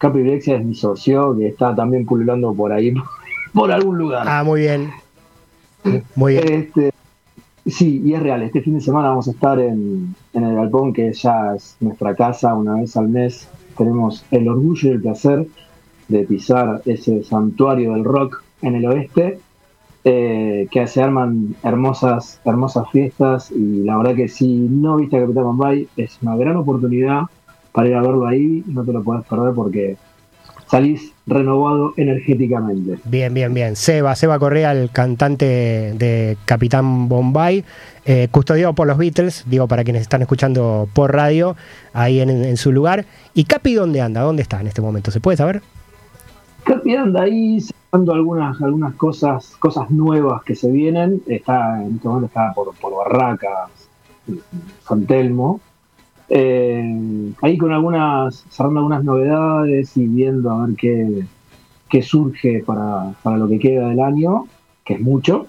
Capi Brexia es mi socio, que está también pululando por ahí, por algún lugar. Ah, muy bien. Muy bien. Sí, y es real. Este fin de semana vamos a estar en el Galpón, que ya es nuestra casa, una vez al mes. Tenemos el orgullo y el placer de pisar ese santuario del rock en el oeste, que se arman hermosas fiestas, y la verdad que si no viste a Capitán Bombay es una gran oportunidad para ir a verlo ahí, no te lo podés perder porque salís renovado energéticamente. Bien, bien, bien. Seba Correa, el cantante de Capitán Bombay, custodiado por los Beatles, digo para quienes están escuchando por radio, ahí en su lugar. ¿Y Capi dónde anda? ¿Dónde está en este momento? ¿Se puede saber? Capi anda ahí sacando algunas cosas nuevas que se vienen. En este momento está por Barracas, San Telmo. Ahí cerrando algunas novedades y viendo a ver qué surge para lo que queda del año, que es mucho.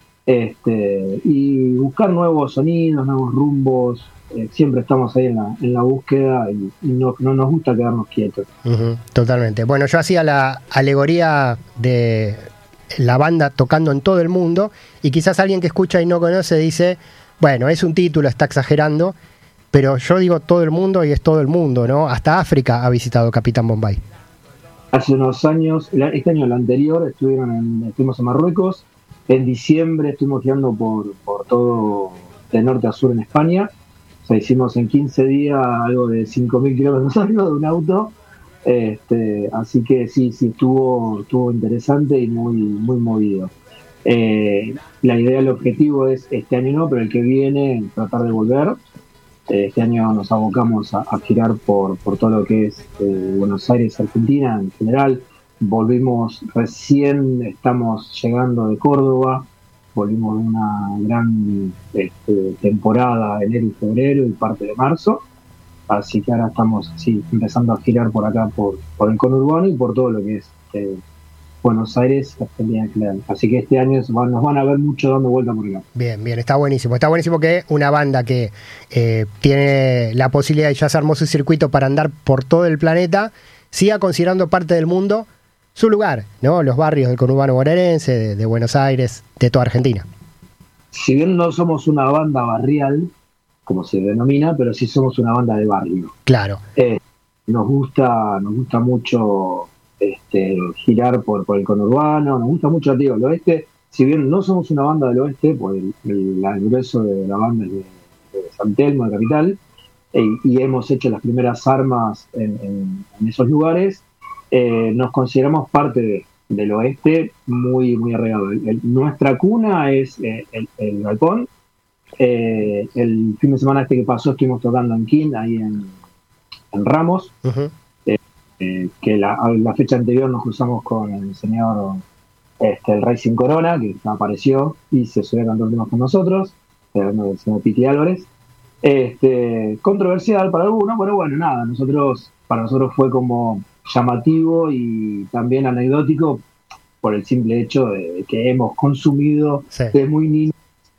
Y buscar nuevos sonidos, nuevos rumbos. Siempre estamos ahí en la búsqueda y no nos gusta quedarnos quietos. Totalmente. Bueno, yo hacía la alegoría de la banda tocando en todo el mundo, y quizás alguien que escucha y no conoce dice, bueno, es un título, está exagerando, pero yo digo todo el mundo y es todo el mundo, ¿no? Hasta África ha visitado Capitán Bombay. Hace unos años, este año, el anterior, estuvimos en Marruecos. En diciembre estuvimos girando por todo de norte a sur en España. O sea, hicimos en 15 días algo de 5.000 kilómetros arriba de un auto. Así que sí, estuvo interesante y muy movido. La idea, el objetivo es este año no, pero el que viene tratar de volver. Este año nos abocamos a girar por todo lo que es Buenos Aires, Argentina en general. Volvimos recién, estamos llegando de Córdoba, volvimos de una gran temporada, enero y febrero y parte de marzo. Así que ahora estamos empezando a girar por acá, por el conurbano y por todo lo que es Buenos Aires, Argentina en general. Así que este año nos van a ver mucho dando vuelta por acá. Bien, bien, está buenísimo. Está buenísimo que una banda que tiene la posibilidad y ya se armó su circuito para andar por todo el planeta, siga considerando parte del mundo su lugar, ¿no? Los barrios del conurbano bonaerense, de Buenos Aires, de toda Argentina. Si bien no somos una banda barrial, como se denomina, pero sí somos una banda de barrio. Claro. Nos gusta mucho girar por el conurbano, nos gusta mucho, digo, el oeste. Si bien no somos una banda del oeste, pues el grueso de la banda es de San Telmo, de Capital, y hemos hecho las primeras armas en esos lugares. Nos consideramos parte del oeste muy arraigado. Nuestra cuna es el Galpón. El fin de semana que pasó estuvimos tocando en King, ahí en Ramos. Uh-huh. Que la fecha anterior nos cruzamos con el señor el Racing Corona, que apareció y se subió a cantar temas con nosotros, el señor Piti Álvarez. Controversial para algunos, pero bueno, nada, para nosotros fue como llamativo y también anecdótico por el simple hecho de que hemos consumido desde muy niños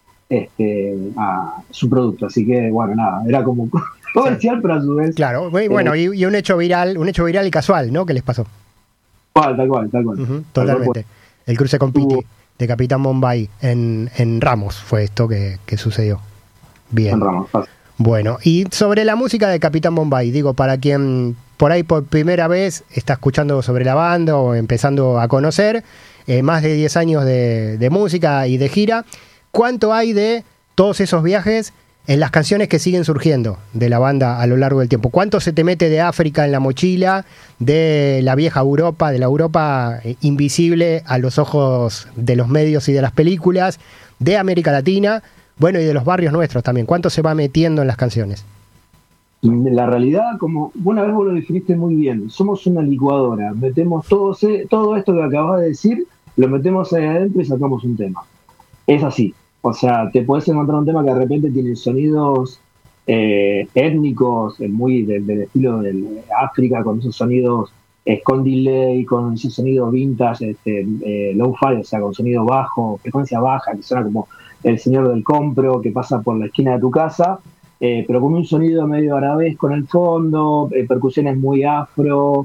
a su producto. Así que bueno, nada, era como comercial, pero a su vez. Claro, bueno, y un hecho viral y casual, ¿no? ¿Qué les pasó? Tal cual. Uh-huh, totalmente. El cruce con Piti de Capitán Bombay en Ramos fue esto que sucedió. Bien. En Ramos, fácil. Bueno, y sobre la música de Capitán Bombay, digo, para quien por ahí por primera vez está escuchando sobre la banda o empezando a conocer, más de 10 años de música y de gira, ¿cuánto hay de todos esos viajes en las canciones que siguen surgiendo de la banda a lo largo del tiempo? ¿Cuánto se te mete de África en la mochila, de la vieja Europa, de la Europa invisible a los ojos de los medios y de las películas, de América Latina, bueno, y de los barrios nuestros también? ¿Cuánto se va metiendo en las canciones? La realidad, como una vez vos lo definiste muy bien, somos una licuadora, metemos todo esto que acabas de decir, lo metemos ahí adentro y sacamos un tema. Es así. O sea, te puedes encontrar un tema que de repente tiene sonidos étnicos, muy del estilo de África, con esos sonidos con delay, con ese sonido vintage, low-fi, o sea, con sonido bajo, frecuencia baja, que suena como el señor del compro que pasa por la esquina de tu casa, pero con un sonido medio arabesco en el fondo, percusiones muy afro,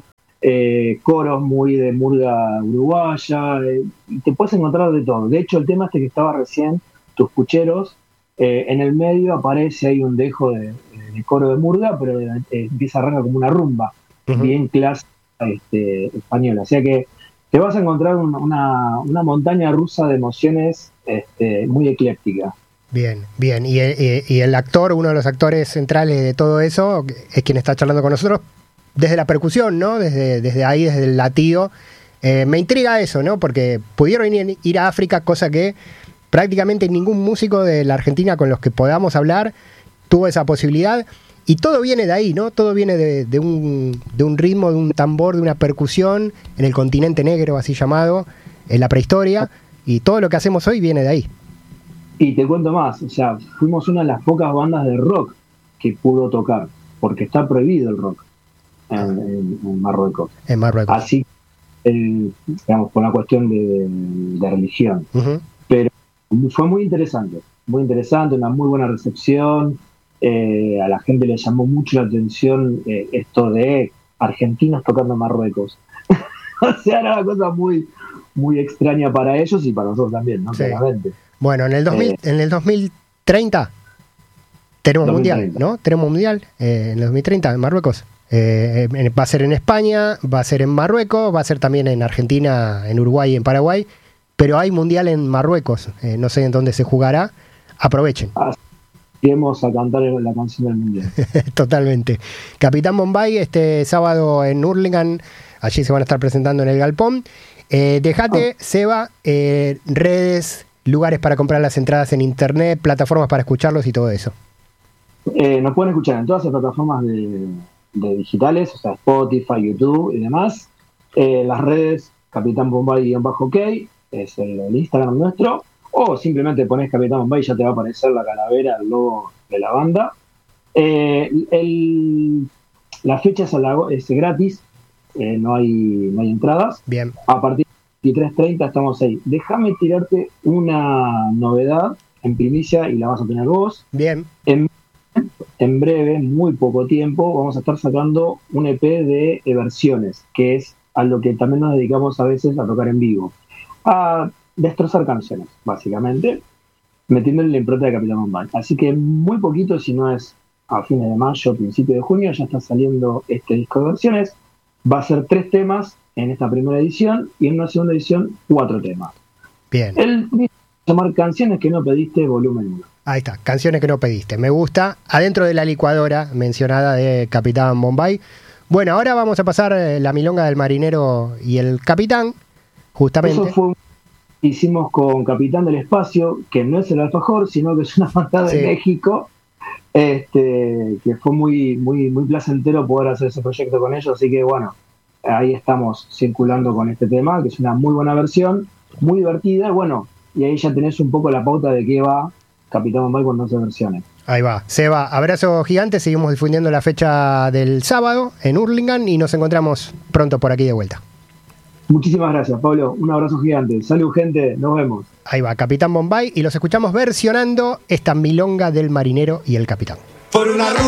coros muy de murga uruguaya, te puedes encontrar de todo. De hecho, el tema este que estaba recién, Tus Pucheros, en el medio aparece ahí un dejo de coro de murga, pero empieza a arrancar como una rumba, bien clásica española. O sea que te vas a encontrar una montaña rusa de emociones muy ecléctica. Bien, bien. Y el actor, uno de los actores centrales de todo eso, es quien está charlando con nosotros, desde la percusión, ¿no? Desde ahí, desde el latido. Me intriga eso, ¿no? Porque pudieron ir a África, cosa que prácticamente ningún músico de la Argentina con los que podamos hablar tuvo esa posibilidad. Y todo viene de ahí, ¿no? Todo viene de un ritmo, de un tambor, de una percusión en el continente negro, así llamado, en la prehistoria. Y todo lo que hacemos hoy viene de ahí. Y te cuento más, o sea, fuimos una de las pocas bandas de rock que pudo tocar, porque está prohibido el rock en Marruecos. En Marruecos. Así, digamos, por una cuestión de religión. Pero fue muy interesante, una muy buena recepción. A la gente le llamó mucho la atención esto de argentinos tocando en Marruecos. O sea, era una cosa muy, muy extraña para ellos y para nosotros también, ¿no? Sí. Claramente. Bueno, en el 2030 tenemos 2030. mundial, ¿no? Tenemos mundial en el 2030 en Marruecos. Va a ser en España, va a ser en Marruecos, va a ser también en Argentina, en Uruguay y en Paraguay, pero hay mundial en Marruecos. No sé en dónde se jugará. Aprovechen. Iremos a cantar la canción del mundial. Totalmente. Capitán Bombay, este sábado en Hurlingham, allí se van a estar presentando en el Galpón. Dejate, Seba, redes, lugares para comprar las entradas en internet, plataformas para escucharlos y todo eso. Nos pueden escuchar en todas las plataformas de digitales, o sea, Spotify, YouTube y demás. Las redes, Capitán Bombay-OK, es el Instagram nuestro. O simplemente pones Capitán Bombay y ya te va a aparecer la calavera, el logo de la banda. La fecha es gratis, no hay entradas. Bien. A partir de 23:30 estamos ahí. Déjame tirarte una novedad en primicia y la vas a tener vos. Bien. En breve, muy poco tiempo, vamos a estar sacando un EP de versiones, que es a lo que también nos dedicamos a veces a tocar en vivo. A destrozar canciones, básicamente, metiéndole la impronta de Capitán Bombay. Así que muy poquito, si no es a fines de mayo, principio de junio, ya está saliendo este disco de versiones. Va a ser 3 temas en esta primera edición y en una segunda edición 4 temas. Bien. El se llama Canciones que no pediste, volumen 1. Ahí está, Canciones que no pediste. Me gusta. Adentro de la licuadora mencionada de Capitán Bombay. Bueno, ahora vamos a pasar la milonga del marinero y el capitán, justamente. Eso fue hicimos con Capitán del Espacio, que no es el alfajor, sino que es una banda de México, que fue muy, muy, muy placentero poder hacer ese proyecto con ellos, así que bueno, ahí estamos circulando con este tema, que es una muy buena versión, muy divertida, bueno, y ahí ya tenés un poco la pauta de qué va Capitán Bombay cuando hace versiones. Ahí va, Seba, abrazo gigante, seguimos difundiendo la fecha del sábado en Hurlingham y nos encontramos pronto por aquí de vuelta. Muchísimas gracias, Pablo. Un abrazo gigante. Salud, gente. Nos vemos. Ahí va, Capitán Bombay, y los escuchamos versionando esta milonga del marinero y el capitán. Por una